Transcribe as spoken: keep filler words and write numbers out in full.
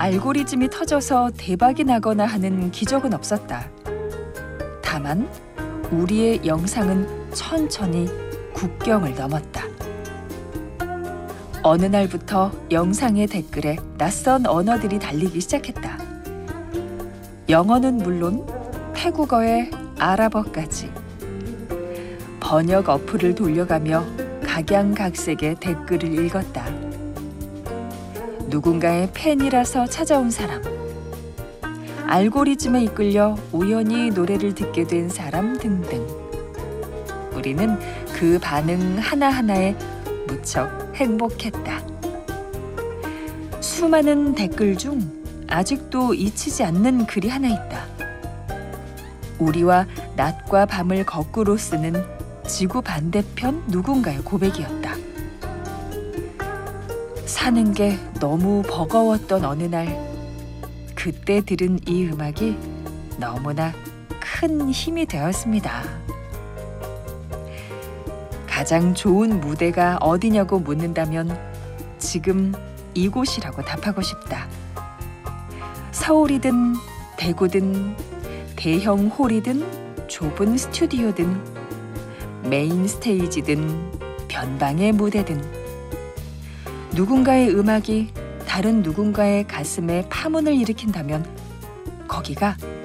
알고리즘이 터져서 대박이 나거나 하는 기적은 없었다. 다만 우리의 영상은 천천히 국경을 넘었다. 어느 날부터 영상의 댓글에 낯선 언어들이 달리기 시작했다. 영어는 물론 태국어에 아랍어까지. 번역 어플을 돌려가며 각양각색의 댓글을 읽었다. 누군가의 팬이라서 찾아온 사람, 알고리즘에 이끌려 우연히 노래를 듣게 된 사람 등등. 우리는 그 반응 하나하나에 무척 행복했다. 수많은 댓글 중 아직도 잊히지 않는 글이 하나 있다. 우리와 낮과 밤을 거꾸로 쓰는 지구 반대편 누군가의 고백이었다. 사는 게 너무 버거웠던 어느 날, 그때 들은 이 음악이 너무나 큰 힘이 되었습니다. 가장 좋은 무대가 어디냐고 묻는다면 지금 이곳이라고 답하고 싶다. 서울이든 대구든 대형 홀이든 좁은 스튜디오든 메인 스테이지든 변방의 무대든 누군가의 음악이 다른 누군가의 가슴에 파문을 일으킨다면 거기가